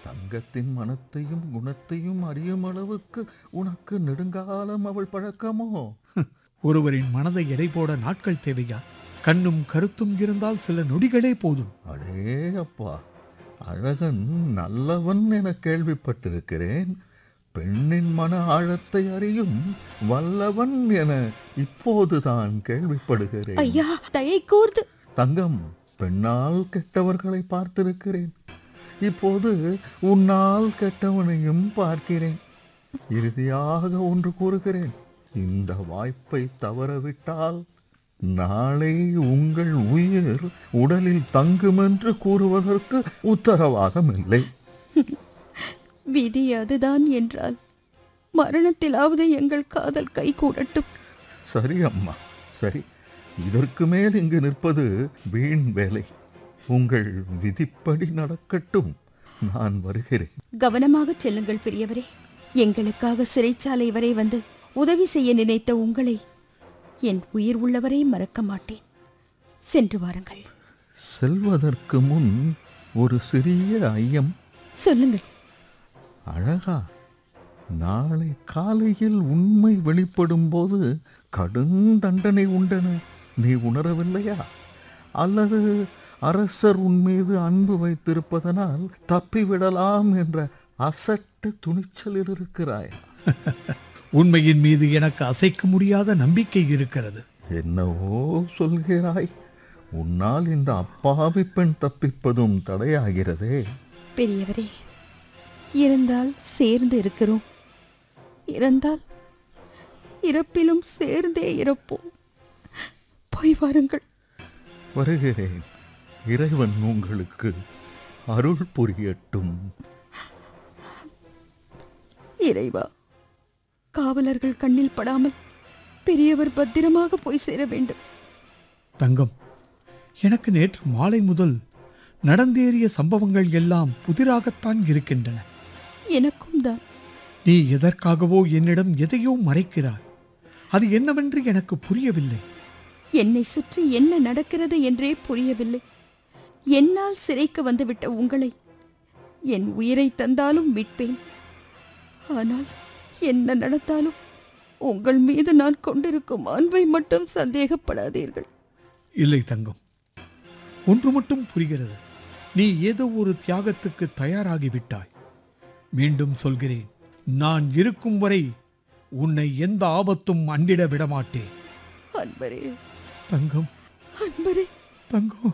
தங்கத்தின் மனத்தையும் குணத்தையும் அறியும் அளவுக்கு உனக்கு நெடுங்காலம் அவள் பழக்கமோ? ஒருவரின் மனதை எடை போட நாட்கள் தேவையா? கண்ணும் கருத்தும் இருந்தால் சில நொடிகளே போதும். அடே அப்பா, அழகன் நல்லவன் என கேள்விப்பட்டிருக்கிறேன். பெண்ணின் மன ஆழத்தை அறியும் வல்லவன் என இப்போதுதான் கேள்விப்படுகிறேன். ஐயா, தயை கூர்ந்து. தங்கம், பெண்ணால் கெட்டவர்களை பார்த்திருக்கிறேன். இப்போது உன்னால் கெட்டவனையும் பார்க்கிறேன். இறுதியாக ஒன்று கூறுகிறேன், இந்த வாய்ப்பை தவறவிட்டால் நாளை உங்கள் உயிர் உடலில் தங்கும் என்று கூறுவதற்கு உத்தரவாதம் இல்லை. விதி அதுதான் என்றால் மரணத்திலாவது எங்கள் காதல் கை கூடட்டும். சரி அம்மா, சரி. இதற்கு மேல் இங்கு நிற்பது வீண் வேலை. உங்கள் விதிப்படி நடக்கட்டும். நான் வருகிறேன். கவனமாக செல்லுங்கள் பெரியவரே. எங்களுக்காக சிறைச்சாலை வரை வந்து உதவி செய்ய நினைத்த உங்களை என் உயிர் உள்ளவரை மறக்க மாட்டேன். சென்று வாருங்கள். செல்வதற்கு முன் ஒரு சிறிய ஐயம். சொல்லுங்கள். அழகா, நாளை காலையில் உண்மை வெளிப்படும் போது கடும் தண்டனை உண்டென நீ உணரவில்லையா? அல்லது அரசர் உன் மீது அன்பு வைத்திருப்பதனால் தப்பிவிடலாம் என்ற அசட்டு துணிச்சலில் இருக்கிறாயா? உண்மையின் மீது எனக்கு அசைக்க முடியாத நம்பிக்கை இருக்கிறது. என்னவோ சொல்கிறாய். உன்னால் இந்த அப்பாவி பெண் தப்பிப்பதும் தடையாகிறதே. பெரியவரே, இருந்தால் சேர்ந்து இருக்கிறோம், இறந்தால் இறப்பிலும் சேர்ந்தே இறப்போம். போய் வாருங்கள். வருகிறேன். இறைவன் உங்களுக்கு அருள் புரியட்டும். இறைவா, காவலர்கள் கண்ணில் படாமல் பெரியவர் பத்திரமாக போய் சேர வேண்டும். தங்கம், எனக்கு நேற்று மாலை முதல் நடந்தேறிய சம்பவங்கள் எல்லாம் புதிராகத்தான் இருக்கின்றன. எனக்கும் தான். நீ எதற்காகவோ என்னிடம் எதையோ மறைக்கிறாய். அது என்னவென்று எனக்கு புரியவில்லை. என்னை சுற்றி என்ன நடக்கிறது என்றே புரியவில்லை. என்னால் சிறைக்கு வந்துவிட்ட உங்களை என் உயிரை தந்தாலும் மீட்பேன். ஆனால் என்ன நடந்தாலும் உங்கள் மீது நான் கொண்டிருக்கும் அன்பை மட்டும் சந்தேகப்படாதீர்கள். இல்லை தங்கம், ஒன்று மட்டும் புரிகிறது. நீ ஏதோ ஒரு தியாகத்துக்கு தயாராகிவிட்டாய். மீண்டும் சொல்கிறேன், நான் இருக்கும் வரை உன்னை எந்த ஆபத்தும் அண்டிட விடமாட்டேன். அன்பரே, தங்கம், அன்பரே, தங்கம்.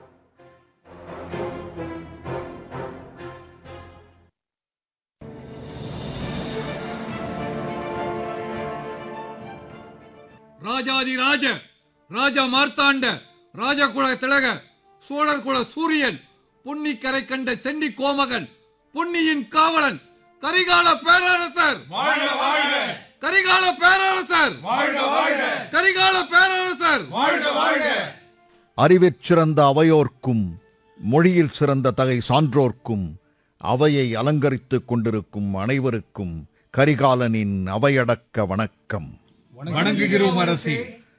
ராஜாதி ராஜ ராஜா மார்த்தாண்ட ராஜகுல திலக சோழர் குல சூரியன் பொன்னிக்கரை கண்ட செண்டி கோமகன் பொன்னியின் காவலன் கரிகால பேரரசர் வாழ்க வாழ்க! கரிகால பேரரசர் வாழ்க வாழ்க! கரிகால பேரரசர் வாழ்க வாழ்க! அறிவிற் சிறந்த அவையோர்க்கும் மொழியில் சிறந்த தகை சான்றோர்க்கும் அவையை அலங்கரித்துக் கொண்டிருக்கும் அனைவருக்கும் கரிகாலனின் அவையடக்க வணக்கம். வணங்குகிறோம் அரசே.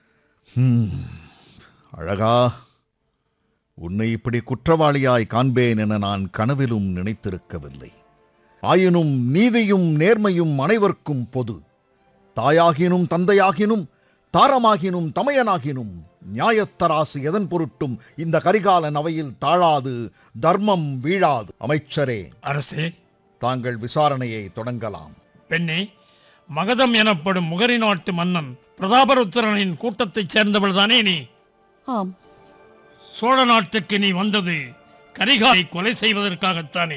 அழகா, உன்னை இப்படி குற்றவாளியாய் காண்பேன் என நான் கனவிலும் நினைத்திருக்கவில்லை. ஆயினும் நீதியும் நேர்மையும் அனைவருக்கும் பொது. தாயாகினும் தந்தையாகினும் தாரமாகினும் தமையனாகினும் நியாயத்தராசு எதன் பொருட்டும் இந்த கரிகாலன் அவையில் தாழாது, தர்மம் வீழாது. அமைச்சரே, அரசே, தாங்கள் விசாரணையை தொடங்கலாம். பெண்ணே, மகதம் எனப்படும் முகரி நாட்டு மன்னன் பிரதாபருத்திரனின் கூட்டத்தைச் சேர்ந்தவள் தானே நீ? ஆம். சோழ நாட்டுக்கு நீ வந்தது கரிகாலை கொலை செய்வதற்காகத்தானே?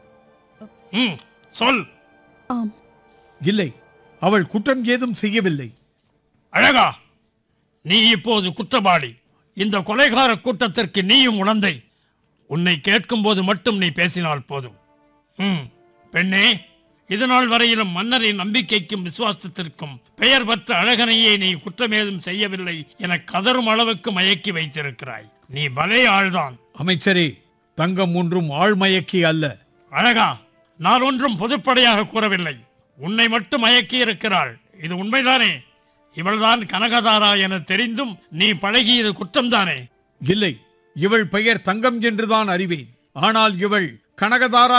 சொல். ஆம். இல்லை, அவள் குற்றம் ஏதும் செய்யவில்லை. அழகா, நீ இப்போது குற்றவாளி. இந்த கொலைகார கூட்டத்திற்கு நீயும் உடந்தை. உன்னை கேட்கும் போது மட்டும் நீ பேசினால் போதும். பெண்ணே, இதனால் வரையிலும் மன்னரின் நம்பிக்கைக்கும் விசுவாசத்திற்கும் பெயர் பெற்ற அழகனையே நீ குற்றமேதும் செய்யவில்லை என கதறும் அளவுக்கு மயக்கி வைத்திருக்கிறாய். நீ பலே ஆள்தான். அமைச்சரே, தங்கம் ஒன்றும் ஆழ்மயக்கி அல்ல. அழகா, நான் ஒன்றும் பொதுப்படையாக கூறவில்லை. உன்னை மட்டும் மயக்கி இருக்கிறாள். இது உண்மைதானே? இவள்தான் கனகதாரா என தெரிந்தும் நீ பழகியது குற்றம்தானே? இல்லை, இவள் பெயர் தங்கம் என்றுதான் அறிவேன். ஆனால் இவள் கனகதாரா